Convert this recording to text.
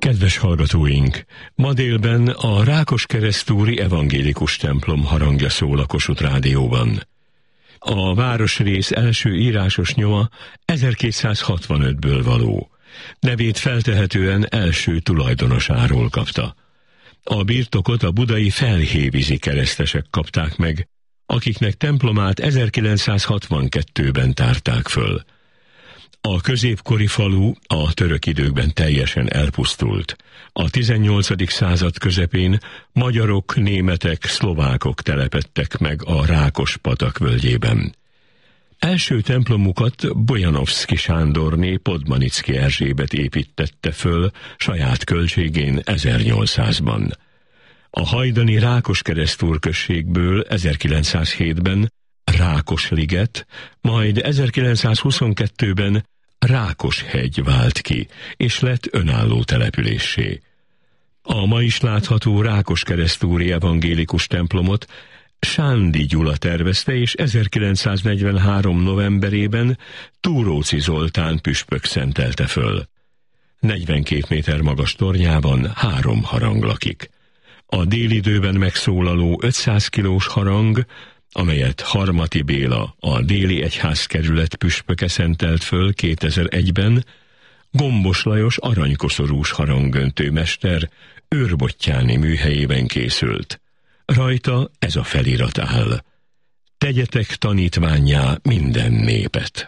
Kedves hallgatóink! Ma délben a Rákoskeresztúri evangélikus templom harangja szól a Kossuth Rádióban. A városrész első írásos nyoma 1265-ből való. Nevét feltehetően első tulajdonosáról kapta. A birtokot a budai felhévízi keresztesek kapták meg, akiknek templomát 1962-ben tárták föl. A középkori falu a török időkben teljesen elpusztult. A 18. század közepén magyarok, németek, szlovákok telepedtek meg a Rákos-patak völgyében. Első templomukat Bojanovszky Sándorné Podmanicki Erzsébet építtette föl saját költségén 1800-ban. A hajdani Rákoskeresztúr községből 1907-ben Rákosliget, majd 1922-ben Rákoshegy vált ki, és lett önálló településsé. A ma is látható Rákoskeresztúri evangélikus templomot Sándi Gyula tervezte, és 1943. novemberében Túróczy Zoltán püspök szentelte föl. 42 méter magas tornyában 3 harang lakik. A délidőben megszólaló 500 kilós harang, amelyet Harmati Béla, a déli egyházkerület püspöke szentelt föl 2001-ben, Gombos Lajos aranykoszorús haranggöntő mester őrbottyáni műhelyében készült. Rajta ez a felirat áll: tegyetek tanítvánnyá minden népet.